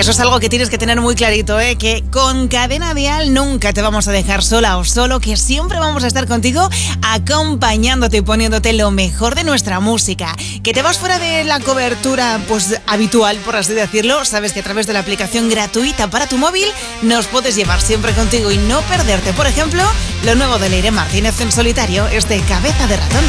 Eso es algo que tienes que tener muy clarito, ¿eh? Que con Cadena Dial nunca te vamos a dejar sola o solo, que siempre vamos a estar contigo acompañándote y poniéndote lo mejor de nuestra música. Que te vas fuera de la cobertura pues habitual, por así decirlo, sabes que a través de la aplicación gratuita para tu móvil nos puedes llevar siempre contigo y no perderte, por ejemplo, lo nuevo de Leire Martínez en solitario, Cabeza de Ratón.